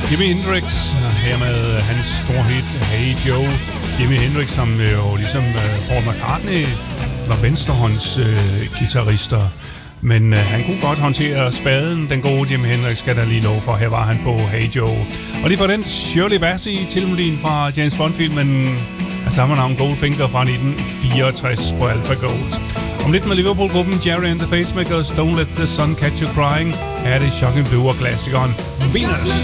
Jimi Hendrix, her med hans store hit Hey Joe. Jimi Hendrix, som jo ligesom Paul McCartney var venstrehånds guitarister. Men han kunne godt håndtere spaden, den gode Jimi Hendrix, skal der lige lov for. Her var han på Hey Joe. Og lige for den Shirley Bassey tilmelodien fra James Bond-filmen af samme navn Goldfinger fra 1964 på Alpha Gold. Om lidt med Liverpool-gruppen Jerry and the Pacemakers, Don't Let the Sun Catch You Crying, er det Shocking Blue og klassikeren Venus.